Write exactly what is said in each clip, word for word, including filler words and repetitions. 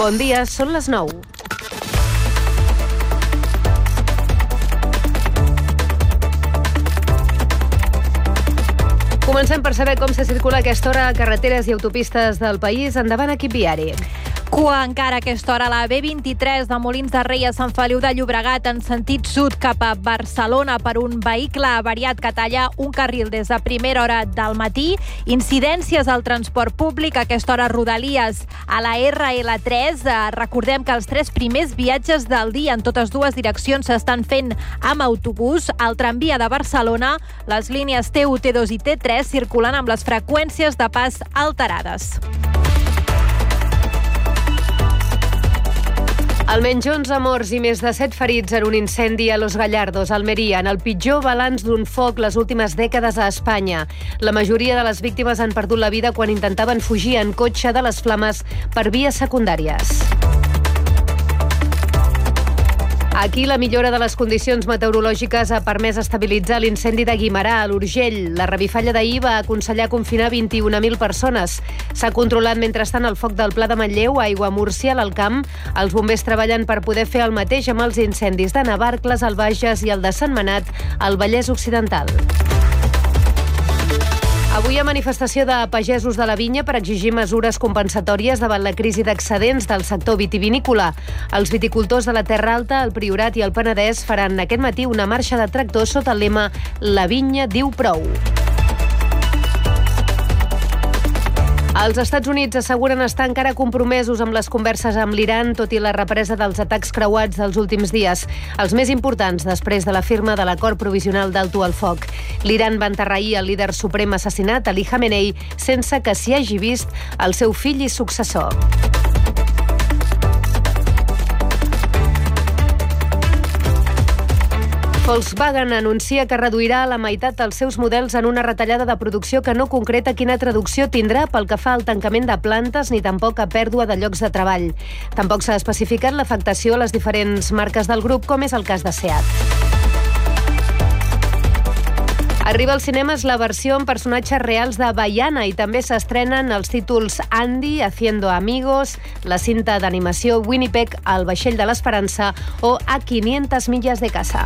Bon dia, són les nou. Comencem per saber com se circula a aquesta hora a carreteres i autopistes del país. Endavant, equip viari. Cua encara a aquesta hora a la B vint-i-tres de Molins de Rei a Sant Feliu de Llobregat en sentit sud cap a Barcelona per un vehicle avariat que talla un carril des de primera hora del matí. Incidències al transport públic a aquesta hora a Rodalies a la erre ele tres. Eh, recordem que els tres primers viatges del dia en totes dues direccions s'estan fent amb autobús. Al tramvia de Barcelona, les línies T u, T dos i T tres circulen amb les freqüències de pas alterades. Almenys onze morts i més de set ferits en un incendi a Los Gallardos, Almeria, en el pitjor balanç d'un foc les últimes dècades a Espanya. La majoria de les víctimes han perdut la vida quan intentaven fugir en cotxe de les flames per vies secundàries. Aquí la millora de les condicions meteorològiques ha permès estabilitzar l'incendi de Guimerà, a l'Urgell. La revifalla d'ahir va aconsellar confinar vint-i-una mil persones. S'ha controlat mentrestant el foc del Pla de Manlleu, a Aiguamúrcia, a l'Alt Camp. Els bombers treballen per poder fer el mateix amb els incendis de Navarcles, al Bages i el de Sentmenat, al Vallès Occidental. Avui hi ha manifestació de pagesos de la vinya per exigir mesures compensatòries davant la crisi d'excedents del sector vitivinícola. Els viticultors de la Terra Alta, el Priorat i el Penedès faran aquest matí una marxa de tractors sota el lema La vinya diu prou. Els Estats Units asseguren estar encara compromesos amb les converses amb l'Iran, tot i la represa dels atacs creuats dels últims dies, els més importants després de la firma de l'acord provisional d'alto al foc. L'Iran va enterrar ahir el líder suprem assassinat, Ali Khamenei, sense que s'hi hagi vist el seu fill i successor. Volkswagen anuncia que reduirà a la meitat els seus models en una retallada de producció que no concreta quina traducció tindrà pel que fa al tancament de plantes ni tampoc a pèrdua de llocs de treball. Tampoc s'ha especificat l'afectació a les diferents marques del grup, com és el cas de SEAT. Arriba als cinemes la versió amb personatges reals de Vaiana i també s'estrenen els títols Andy, Haciendo Amigos, la cinta d'animació Winnipeg, El vaixell de l'esperança o A quinientas millas de casa.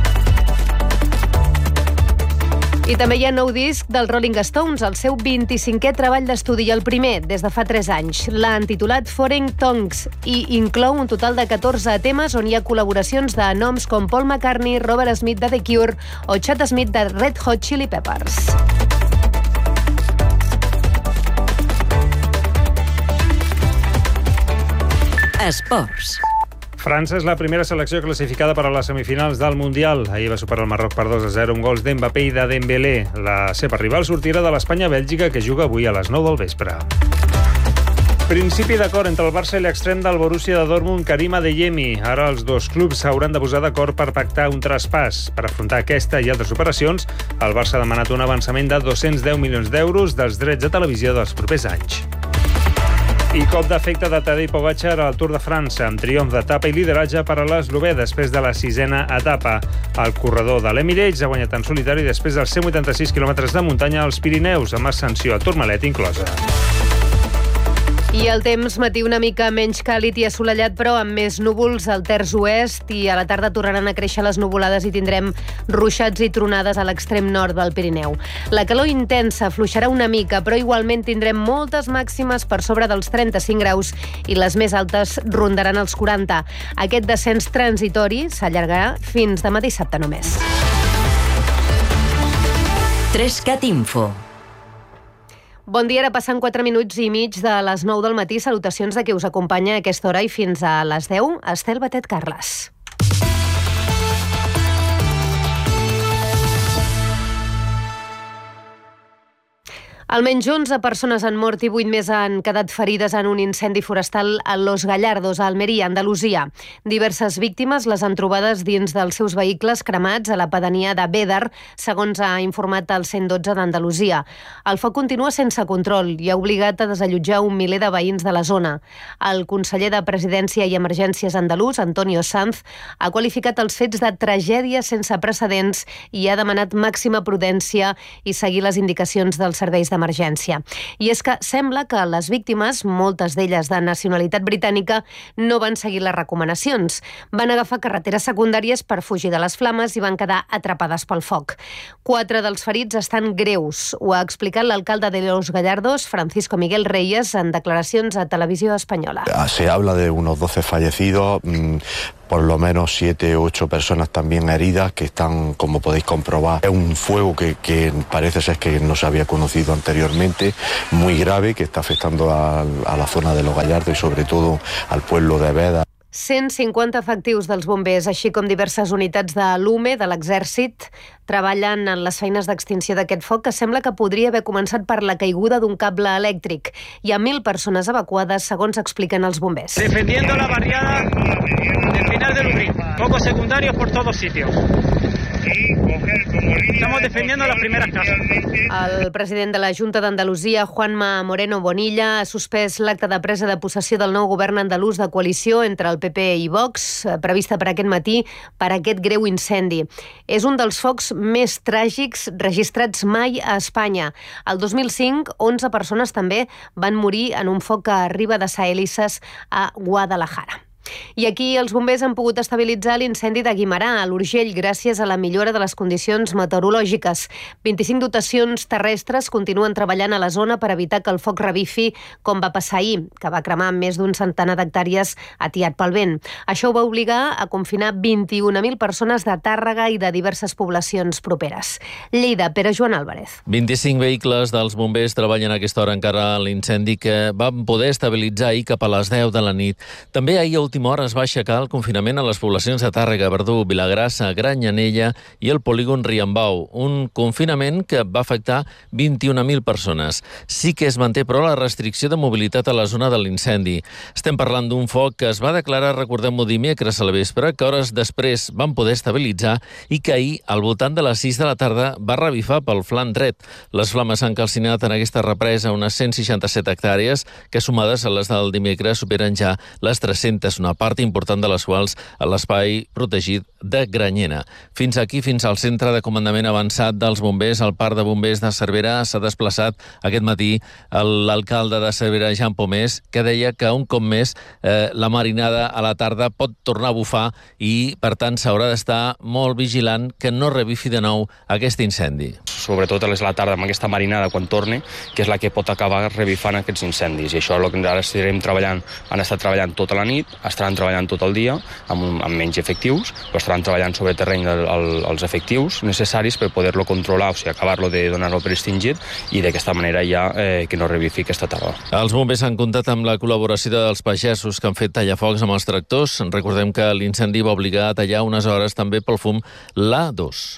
I també hi ha nou disc dels Rolling Stones, el seu vint-i-cinquè treball d'estudi, el primer des de fa tres anys. L'ha intitulat Foreign Tongues i inclou un total de catorze temes on hi ha col·laboracions de noms com Paul McCartney, Robert Smith de The Cure o Chad Smith de Red Hot Chili Peppers. Esports. França és la primera selecció classificada per a les semifinals del Mundial. Ahir va superar el Marroc per dos a zero amb gols d'Mbappé i de Dembélé. La seva rival sortirà de l'Espanya-Bèlgica, que juga avui a les nou del vespre. Principi d'acord entre el Barça i l'extrem del Borussia de Dortmund, Karim Adeyemi. Ara els dos clubs s'hauran de posar d'acord per pactar un traspàs. Per afrontar aquesta i altres operacions, el Barça ha demanat un avançament de dos-cents deu milions d'euros dels drets de televisió dels propers anys. I cop d'efecte de Tadej Pogačar al Tour de França, amb triomf d'etapa i lideratge per a l'eslovè després de la sisena etapa. El corredor de l'Emirates ha guanyat en solitari després dels cent vuitanta-sis quilòmetres de muntanya als Pirineus, amb ascensió a Tourmalet inclosa. I el temps, matí una mica menys càlid i assolellat, però amb més núvols al terç oest, i a la tarda tornaran a créixer les nuvolades i tindrem ruixats i tronades a l'extrem nord del Pirineu. La calor intensa afluixarà una mica, però igualment tindrem moltes màximes per sobre dels trenta-cinc graus i les més altes rondaran els quaranta. Aquest descens transitori s'allargarà fins demà dissabte només. Trescat Info. Bon dia, ara passen quatre minuts i mig de les nou del matí. Salutacions de qui us acompanya a aquesta hora i fins a les deu, Estel Batet Carles. Almenys onze persones han mort i vuit més han quedat ferides en un incendi forestal a Los Gallardos, a Almeria, Andalusia. Diverses víctimes les han trobades dins dels seus vehicles cremats a la pedania de Bédar, segons ha informat el cent dotze d'Andalusia. El foc continua sense control i ha obligat a desallotjar un miler de veïns de la zona. El conseller de Presidència i Emergències andalús, Antonio Sanz, ha qualificat els fets de tragèdia sense precedents i ha demanat màxima prudència i seguir les indicacions dels serveis d'emergència. I és que sembla que les víctimes, moltes d'elles de nacionalitat britànica, no van seguir les recomanacions. Van agafar carreteres secundàries per fugir de les flames i van quedar atrapades pel foc. Quatre dels ferits estan greus. Ho ha explicat l'alcalde de Los Gallardos, Francisco Miguel Reyes, en declaracions a Televisió Espanyola. Se habla de unos doce fallecidos, por lo menos siete o ocho personas también heridas que están, como podéis comprobar, es un fuego que, que parece ser que no se había conocido anteriormente, muy grave, que está afectando a, a la zona de Los Gallardos y sobre todo al pueblo de Veda. cent cinquanta efectius dels bombers, així com diverses unitats de l'U M E, de l'Exèrcit, treballen en les feines d'extinció d'aquest foc que sembla que podria haver començat per la caiguda d'un cable elèctric. Hi ha mil persones evacuades, segons expliquen els bombers. Defendiendo la barriada del final del Ubrín. Focos secundarios por todos sitios. Estamos defendiendo las primeras casas. El president de la Junta d'Andalusia, Juanma Moreno Bonilla, ha suspès l'acte de presa de possessió del nou govern andalús de coalició entre el P P i Vox, prevista per aquest matí per aquest greu incendi. És un dels focs més tràgics registrats mai a Espanya. El dos mil cinc, onze persones també van morir en un foc a Riba de Saelices, a Guadalajara. I aquí els bombers han pogut estabilitzar l'incendi de Guimerà, a l'Urgell, gràcies a la millora de les condicions meteorològiques. vint-i-cinc dotacions terrestres continuen treballant a la zona per evitar que el foc revifi, com va passar ahir, que va cremar més d'un centenar d'hectàrees atiat pel vent. Això ho va obligar a confinar vint-i-una mil persones de Tàrrega i de diverses poblacions properes. Lleida, Pere Joan Álvarez. vint-i-cinc vehicles dels bombers treballen a aquesta hora encara a l'incendi que van poder estabilitzar ahir cap a les deu de la nit. També ahir a última hora es va aixecar el confinament a les poblacions de Tàrrega, Verdú, Vilagrassa, Granyanella i el polígon Riambau. Un confinament que va afectar vint-i-una mil persones. Sí que es manté, però, la restricció de mobilitat a la zona de l'incendi. Estem parlant d'un foc que es va declarar, recordem-ho, dimecres a la vespre, que hores després van poder estabilitzar i que ahir, al voltant de les sis de la tarda, va revifar pel flanc dret. Les flames han calcinat en aquesta represa unes cent seixanta-set hectàrees, que sumades a les del dimecres superen ja les tres-centes, una part important de les quals a l'espai protegit de Granyena. Fins aquí, fins al centre de comandament avançat dels bombers, el parc de bombers de Cervera, s'ha desplaçat aquest matí l'alcalde de Cervera, Jean Pomés, que deia que un cop més eh, la marinada a la tarda pot tornar a bufar i, per tant, s'haurà d'estar molt vigilant que no revifi de nou aquest incendi. Sobretot a la tarda, amb aquesta marinada, quan torni, que és la que pot acabar revifant aquests incendis. I això és el que ara estarem treballant. Han estat treballant tota la nit, estaran treballant tot el dia, amb, amb menys efectius, però estaran treballant sobre terreny el, el, els efectius necessaris per poder-lo controlar, o sigui, acabar-lo de donar-lo per extingit i d'aquesta manera ja eh, que no revifi aquesta tarda. Els bombers han comptat amb la col·laboració dels pagesos que han fet tallafocs amb els tractors. Recordem que l'incendi va obligar a tallar unes hores també pel fum l'A dos.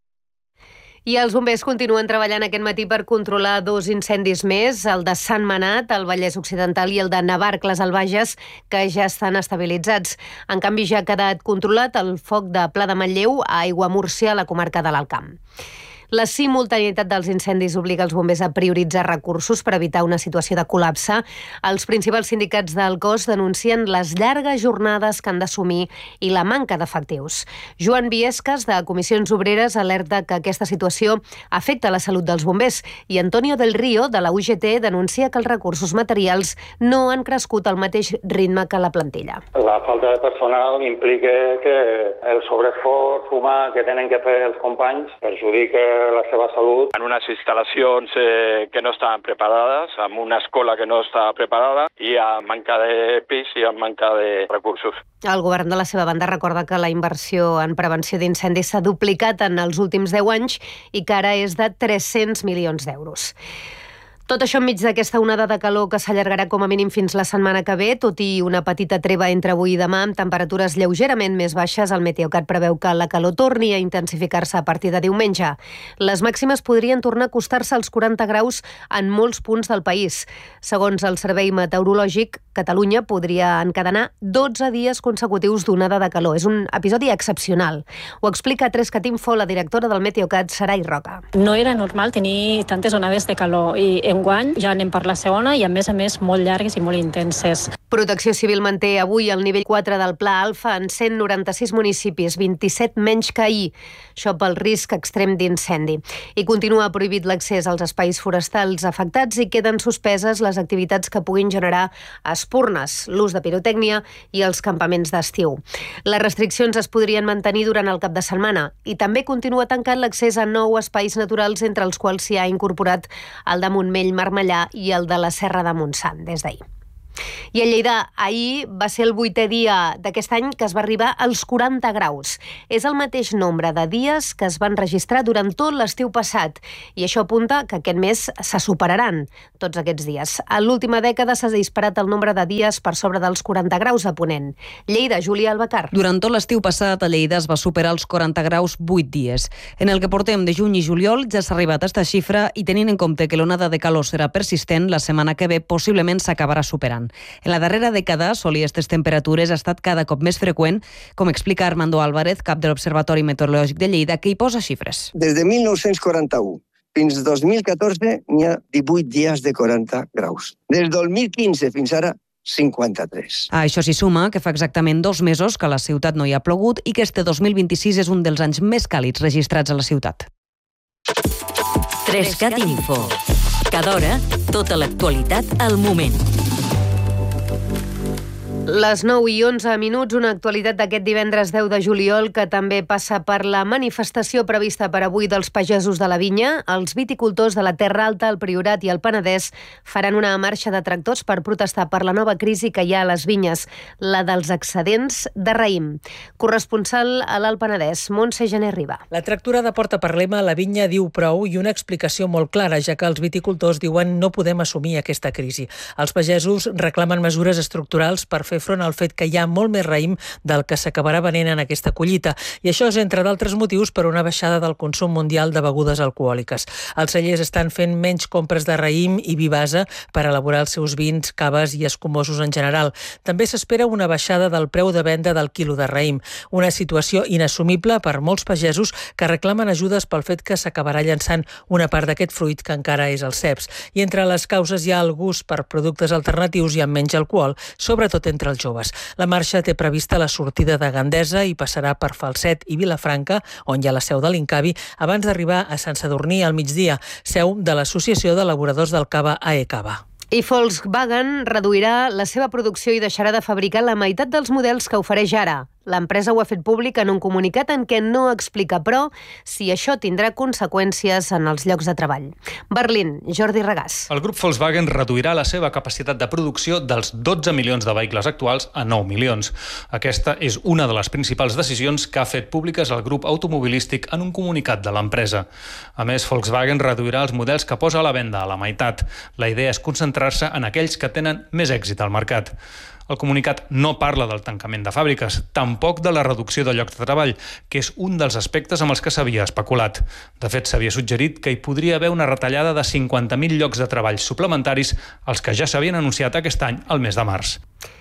I els bombers continuen treballant aquest matí per controlar dos incendis més, el de Sant Manat, al Vallès Occidental, i el de Navarcles, al Bages, que ja estan estabilitzats. En canvi, ja ha quedat controlat el foc de Pla de Manlleu a Aiguamúrcia, a la comarca de l'Alt Camp. La simultaneïtat dels incendis obliga els bombers a prioritzar recursos per evitar una situació de col·lapse. Els principals sindicats del cos denuncien les llargues jornades que han d'assumir i la manca d'efectius. Joan Viescas, de Comissions Obreres, alerta que aquesta situació afecta la salut dels bombers i Antonio del Río, de la U G T, denuncia que els recursos materials no han crescut al mateix ritme que la plantilla. La falta de personal implica que el sobreesforç humà que tenen que fer els companys perjudica la seva salut. En unes instal·lacions eh, que no estaven preparades, amb una escola que no estava preparada i amb manca de pis i amb manca de recursos. El govern de la seva banda recorda que la inversió en prevenció d'incendis s'ha duplicat en els últims deu anys i que ara és de tres-cents milions d'euros. Tot això enmig d'aquesta onada de calor que s'allargarà com a mínim fins la setmana que ve, tot i una petita treva entre avui i demà amb temperatures lleugerament més baixes, el Meteocat preveu que la calor torni a intensificar-se a partir de diumenge. Les màximes podrien tornar a acostar-se als quaranta graus en molts punts del país. Segons el Servei Meteorològic, Catalunya podria encadenar dotze dies consecutius d'onada de calor. És un episodi excepcional. Ho explica a tres Cat Info la directora del Meteocat, Sarai Roca. No era normal tenir tantes onades de calor i en d'enguany. Ja anem per la segona i, a més a més, molt llargues i molt intenses. Protecció Civil manté avui el nivell quatre del Pla Alfa en cent noranta-sis municipis, vint-i-set menys que ahir. Això pel risc extrem d'incendi. I continua prohibit l'accés als espais forestals afectats i queden suspeses les activitats que puguin generar espurnes, l'ús de pirotècnia i els campaments d'estiu. Les restriccions es podrien mantenir durant el cap de setmana i també continua tancat l'accés a nou espais naturals, entre els quals s'hi ha incorporat el de Montmell Marmellà i el de la Serra de Montsant des d'ahir. I a Lleida, ahir va ser el vuitè dia d'aquest any que es va arribar als quaranta graus. És el mateix nombre de dies que es van registrar durant tot l'estiu passat i això apunta que aquest mes se superaran tots aquests dies. En l'última dècada s'ha disparat el nombre de dies per sobre dels quaranta graus a Ponent. Lleida, Júlia Albacar. Durant tot l'estiu passat a Lleida es va superar els quaranta graus vuit dies. En el que portem de juny i juliol ja s'ha arribat a esta xifra i tenint en compte que l'onada de calor serà persistent, la setmana que ve possiblement s'acabarà superant. En la darrera dècada, assolir aquestes temperatures ha estat cada cop més freqüent, com explica Armando Álvarez, cap de l'Observatori Meteorològic de Lleida, que hi posa xifres. Des de mil nou-cents quaranta-u fins al dos mil catorze n'hi ha divuit dies de quaranta graus. Des del dos mil quinze fins ara, cinquanta-tres. A això s'hi suma que fa exactament dos mesos que a la ciutat no hi ha plogut i que este dos mil vint-i-sis és un dels anys més càlids registrats a la ciutat. tres cat Info. Cada hora, tota l'actualitat al moment. Les nou i onze minuts, una actualitat d'aquest divendres deu de juliol que també passa per la manifestació prevista per avui dels pagesos de la vinya. Els viticultors de la Terra Alta, el Priorat i el Penedès faran una marxa de tractors per protestar per la nova crisi que hi ha a les vinyes, la dels excedents de raïm. Corresponsal a l'Alt Penedès, Montse Gené Riba. La tractorada porta per lema "La vinya diu prou" i una explicació molt clara, ja que els viticultors diuen no podem assumir aquesta crisi. Els pagesos reclamen mesures estructurals per fer front al fet que hi ha molt més raïm del que s'acabarà venent en aquesta collita. I això és, entre d'altres motius, per una baixada del consum mundial de begudes alcohòliques. Els cellers estan fent menys compres de raïm i vi base per elaborar els seus vins, caves i escumosos en general. També s'espera una baixada del preu de venda del quilo de raïm. Una situació inassumible per molts pagesos que reclamen ajudes pel fet que s'acabarà llançant una part d'aquest fruit que encara és el ceps. I entre les causes hi ha el gust per productes alternatius i amb menys alcohol, sobretot entre els joves. La marxa té prevista la sortida de Gandesa i passarà per Falset i Vilafranca, on hi ha la seu de l'Incavi, abans d'arribar a Sant Sadurní al migdia, seu de l'Associació d'Elaboradors del Cava A E Cava. I Volkswagen reduirà la seva producció i deixarà de fabricar la meitat dels models que ofereix ara. L'empresa ho ha fet públic en un comunicat en què no explica, però, si això tindrà conseqüències en els llocs de treball. Berlín, Jordi Regàs. El grup Volkswagen reduirà la seva capacitat de producció dels dotze milions de vehicles actuals a nou milions. Aquesta és una de les principals decisions que ha fet públiques el grup automobilístic en un comunicat de l'empresa. A més, Volkswagen reduirà els models que posa a la venda a la meitat. La idea és concentrar-se en aquells que tenen més èxit al mercat. El comunicat no parla del tancament de fàbriques, tampoc de la reducció de llocs de treball, que és un dels aspectes amb els que s'havia especulat. De fet, s'havia suggerit que hi podria haver una retallada de cinquanta mil llocs de treball suplementaris als que ja s'havien anunciat aquest any al mes de març.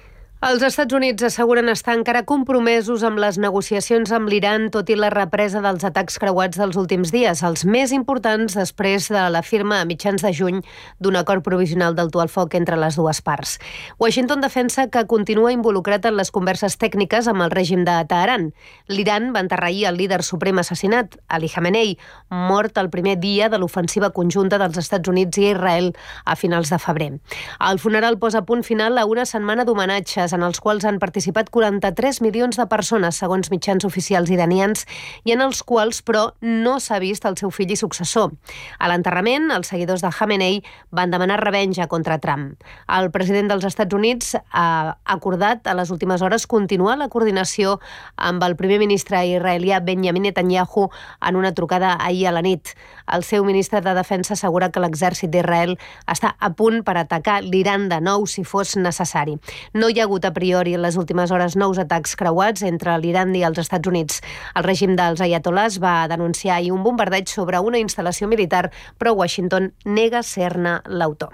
Els Estats Units asseguren estar encara compromesos amb les negociacions amb l'Iran, tot i la represa dels atacs creuats dels últims dies, els més importants després de la firma a mitjans de juny d'un acord provisional d'alto al foc entre les dues parts. Washington defensa que continua involucrat en les converses tècniques amb el règim de Teheran. L'Iran va enterrar ahir el líder suprem assassinat, Ali Khamenei, mort el primer dia de l'ofensiva conjunta dels Estats Units i Israel a finals de febrer. El funeral posa punt final a una setmana d'homenatges en els quals han participat quaranta-tres milions de persones, segons mitjans oficials iranians, i en els quals, però, no s'ha vist el seu fill i successor. A l'enterrament, els seguidors de Khamenei van demanar revenja contra Trump. El president dels Estats Units ha acordat a les últimes hores continuar la coordinació amb el primer ministre israelià Benjamin Netanyahu en una trucada ahir a la nit. El seu ministre de Defensa assegura que l'exèrcit d'Israel està a punt per atacar l'Iran de nou si fos necessari. No hi ha hagut a priori en les últimes hores nous atacs creuats entre l'Iran i els Estats Units. El règim dels ayatolás va denunciar ahir un bombardeig sobre una instal·lació militar, però Washington nega ser-ne l'autor.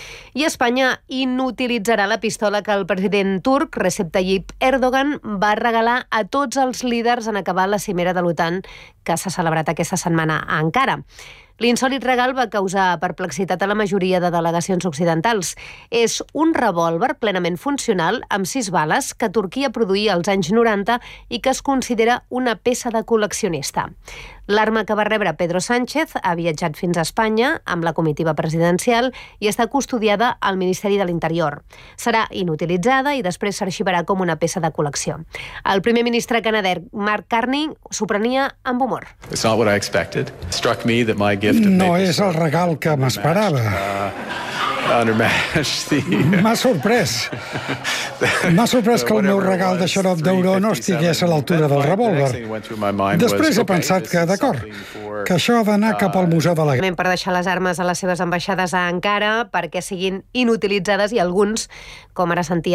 I Espanya inutilitzarà la pistola que el president turc, Recep Tayyip Erdogan, va regalar a tots els líders en acabar la cimera de l'OTAN que s'ha celebrat aquesta setmana a Ankara. L'insòlit regal va causar perplexitat a la majoria de delegacions occidentals. És un revòlver plenament funcional amb sis bales que Turquia produïa als anys noranta i que es considera una peça de col·leccionista. L'arma que va rebre Pedro Sánchez ha viatjat fins a Espanya amb la comitiva presidencial i està custodiada al Ministeri de l'Interior. Serà inutilitzada i després s'arxivarà com una peça de col·lecció. El primer ministre canadenc Mark Carney s'ho prenia amb humor. No és el regal que m'esperava. M'ha sorprès. M'ha sorprès que el meu regal de xarop d'auró no estigués a l'altura del revòlver. Després he pensat que, d'acord, que això ha d'anar cap al Museu de la Guerra. Per deixar les armes a les seves ambaixades a Ankara perquè siguin inutilitzades i alguns, com ara sentia